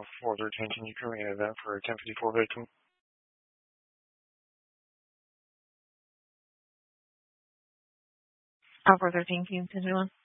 further attention, you can ring event for a 1054 victim. Alpha 13, can you continue on?